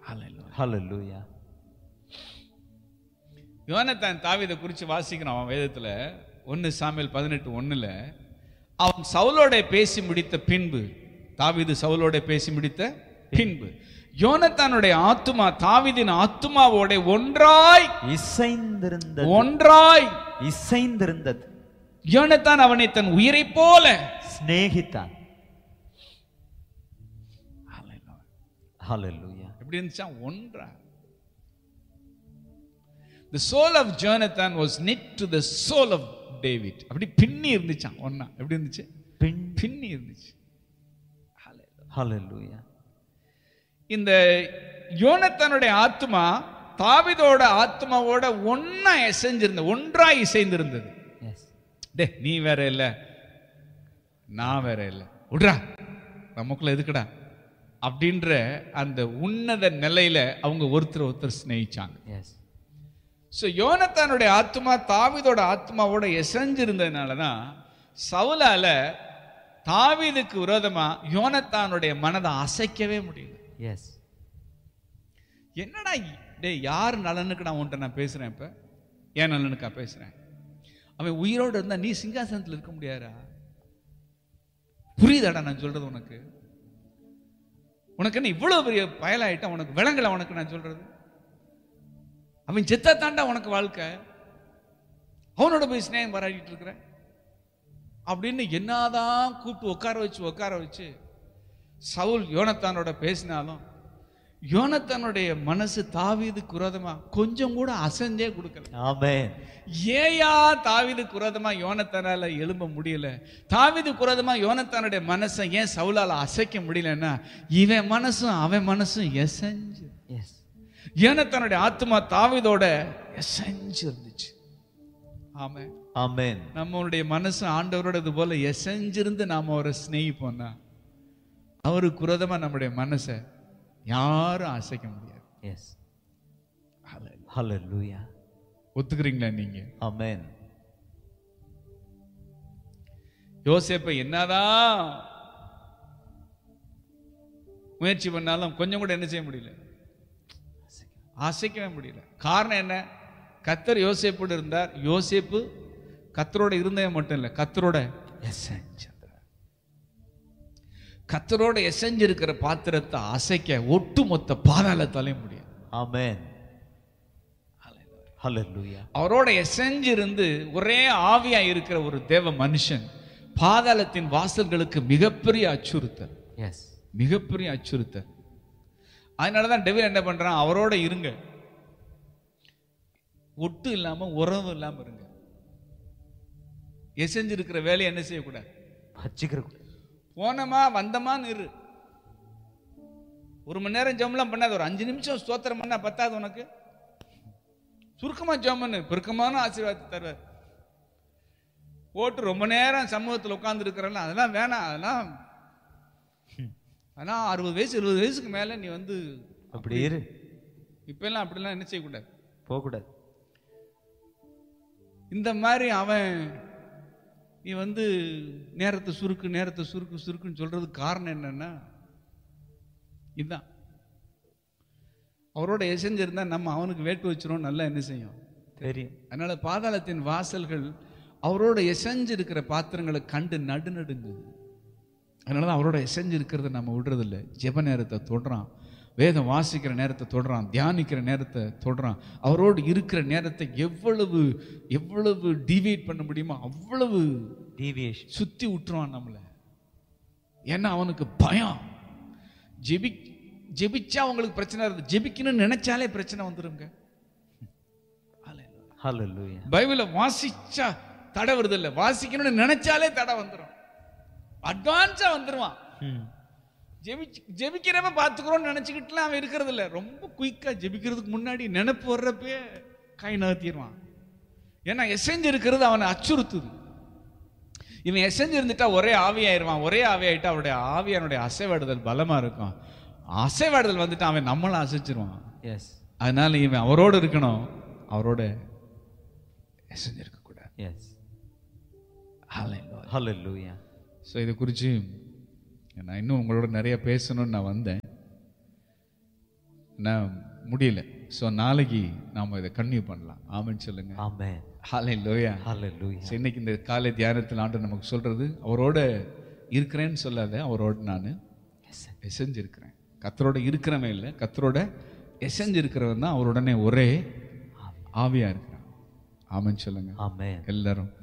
ஹல்லேலூயா. யோனத்தான் தாவீதை குறித்து வாசிக்கிறோம் வேதத்துல. 1 சாமுவேல் 18:1 அவன் சவுலோட பேசி முடித்த பின்பு, தாவீது சவுலோட பேசி முடித்த பின்பு யோனத்தானுடைய ஆத்துமா தாவீதின் ஆத்துமாவோட ஒன்றாய் இசைந்திருந்தது. யோனத்தான் அவனை தன் உயிரை போல சிநேகித்தான். ஹல்லேலூயா. எப்படி இருந்துச்சா? ஒன்றா. The soul of Jonathan was knit to the soul of David. அப்படி பின்னி இருந்துச்சான் ஒண்ணா. எப்படி இருந்துச்சு? பின்னி இருந்துச்சு. ஹல்லேலூயா. இந்த யோனத்தானுடைய ஆத்மா தாவீதோட ஆத்மாவோட ஒன்றா இசைந்திருந்தது. டே, நீ வேற இல்ல, நான் வேற இல்ல, விட்றா, நமக்குள்ள எதுக்குடா அப்படின்ற அந்த உன்னத நிலையில அவங்க ஒருத்தர் ஸ்நேகிச்சாங்க. யோனத்தானுடைய ஆத்மா தாவீதோட ஆத்மாவோட இசைஞ்சிருந்ததுனாலதான் சவுலால தாவீதுக்கு விரோதமா யோனத்தானுடைய மனதை அசைக்கவே முடியல. என்னடா டே, யார் நலனுக்கு நான் உன்ட்ட நான் பேசுறேன்? இப்ப ஏன் நலனுக்கா பேசுறேன்? அவன் உயிரோடு இருந்தா நீ சிங்காசனத்தில் இருக்க முடியாதா? புரியுதாடா நான் சொல்றது? உனக்கு என்ன இவ்வளவு பெரிய பயலாயிட்டா? உனக்கு விளங்கல உனக்கு நான் சொல்றது? அவன் செத்தா தாண்டா உனக்கு வாழ்க்கை, அவனோட போய் ஸ்நேகம் பாராட்டிட்டு இருக்கிற அப்படின்னு என்னதான் கூப்பிட்டு உட்கார வச்சு சவுல் யோனத்தானோட பேசினாலும் யோனத்தானுடைய மனசு தாவீதுக்கு விரோதமா கொஞ்சம் கூட அசைஞ்சே கொடுக்கல. ஆமென். ஏயா தாவீதுக்கு விரோதமா யோனத்தானால எழும்ப முடியல? தாவீதுக்கு விரோதமா யோனத்தானுடைய மனசை ஏன் சவுலால அசைக்க முடியலன்னா இவன் மனசும் அவன் மனசும் எசைஞ்சு, யோனத்தானுடைய ஆத்மா தாவீதோட எசைஞ்சு இருந்துச்சு. ஆமென், ஆமென். நம்மளுடைய மனசு ஆண்டவரோட இது போல எசைஞ்சிருந்து நாம அவரை ஸ்நேகிப்போம்னா அவருக்கு விரோதமா நம்முடைய மனசை யாரும் அசைக்க முடியாது. ஹல்லேலூயா. ஒத்துக்கிறீங்களா நீங்க? ஆமென். யோசேப்பை என்னதான் முயற்சி பண்ணாலும் கொஞ்சம் கூட என்ன செய்ய முடியல, அசைக்கவே முடியல. காரணம் என்ன? கர்த்தர் யோசேப்போடு இருந்தார். யோசேப்பு கர்த்தரோட இருந்தே மட்டும் இல்லை, கர்த்தரோட கர்த்தரோட எசைஞ்சிருக்கிற பாத்திரத்தை அசைக்க ஒட்டுமொத்த பாதாளத்தாலையும் முடியும். ஆமென். ஹல்லேலூயா. அவரோட எசைஞ்சிருந்து ஒரே ஆவியா இருக்கிற ஒரு தேவ மனுஷன் பாதாளத்தின் வாசல்களுக்கு மிகப்பெரிய அச்சுறுத்தல், மிகப்பெரிய அச்சுறுத்தல். அதனாலதான் டெவில் என்ன பண்றான்? அவரோட இருங்க, ஒட்டு இல்லாம உறவு இல்லாம இருங்க. எசைஞ்சிருக்கிற வேலையை என்ன செய்யக்கூடாது, வச்சுக்கிற. போனமா வந்தமான்னு இரு. 1 மணி நேரம் ஜெபம்லாம் பண்ணாது, ஒரு 5 நிமிஷம் ஸ்தோத்திரம் பண்ணா பத்தாது உனக்கு? சுருக்கமா ஜெபம் பண்ணு, பெருக்கமான ஆசீர்வாதத்தை தருவார். போட்டு ரொம்ப நேரம் சமூகத்தில் உட்கார்ந்து இருக்கிறல்ல, அதெல்லாம் வேணாம். அதெல்லாம் 60 வயசு 70 வயசுக்கு மேல நீ வந்து அப்படி இரு. இப்ப எல்லாம் அப்படிலாம் என்ன செய்யக்கூடாது, போகக்கூடாது. இந்த மாதிரி அவன் நீ வந்து நேரத்தை சுருக்குன்னு சொல்றது காரணம் என்னன்னா இதுதான். அவரோட எசைஞ்சிருந்தா நம்ம அவனுக்கு வேட்டு வச்சிரும், நல்லா என்ன செய்யும் தெரியும். அதனால பாதாளத்தின் வாசல்கள் அவரோட எசைஞ்சு இருக்கிற பாத்திரங்களை கண்டு நடுங்குது. அதனாலதான் அவரோட எசைஞ்சு இருக்கிறத நம்ம விடுறது இல்லை. ஜெப நேரத்தை தொடுறான், வேதம் வாசிக்கிற நேரத்தை தொடுறான், தியானிக்கிற நேரத்தை தொடுறான். அவரோடு இருக்கிற நேரத்தை எவ்வளவு எவ்வளவு டிவியேட் பண்ண முடியுமோ அவ்வளவு டீவியேஷன் சுத்தி விட்டுருவான் நம்மளை. ஏன்னா அவனுக்கு பயம். ஜெபிச்சா அவங்களுக்கு பிரச்சனை இருக்கு, ஜெபிக்கணும்னு நினைச்சாலே பிரச்சனை வந்துருங்க. ஹல்லேலூயா. பைபிளை வாசிச்சா தடை வருது இல்ல, வாசிக்கணும்னு நினைச்சாலே தடை வந்துடும், அட்வான்ஸா வந்துருவான். ஜெபிக்கிறவன் பார்த்துக்கிறோம்னு நினைச்சுக்கிட்டுலாம் அவன் இருக்கிறது இல்லை. ரொம்ப குயிக்கா ஜெபிக்கிறதுக்கு முன்னாடி நினைப்பு வர்றப்பே கை நகர்த்திடுவான். ஏன்னா எசைஞ்சு இருக்கிறது அவனை அச்சுறுத்துது. இவன் எசைஞ்சு இருந்துட்டா ஒரே ஆவியாயிருவான். ஒரே ஆவியாயிட்டா அவருடைய ஆவியானுடைய அசைவாடுதல் பலமா இருக்கும். அசைவாடுதல் வந்துட்டு அவன் நம்மளும் அசைச்சிருவான். அதனால இவன் அவரோடு இருக்கணும், அவரோட எசைஞ்சு இருக்க கூடாது. ஹல்லேலூயா. ஸோ இதை குறித்து நான் இன்னும் உங்களோட நிறைய பேசணும்னு நான் வந்தேன். நான் முடியல. ஸோ நாளைக்கு நாம் இதை கன்டினியூ பண்ணலாம். ஆமென் சொல்லுங்க. ஆமென். ஹல்லேலூயா. ஹல்லேலூயா. இன்னைக்கு இந்த காலை தியானத்தில் ஆண்டு நமக்கு சொல்றது, அவரோட இருக்கிறேன்னு சொல்லாத, அவரோட நான் எசைஞ்சு இருக்கிறேன். கத்தரோட இருக்கிறவன் இல்லை, கத்தரோட எசைஞ்சு இருக்கிறவன் தான் அவருடனே ஒரே ஆவியா இருக்கிறான். ஆமென் சொல்லுங்க. ஆமென். எல்லாரும்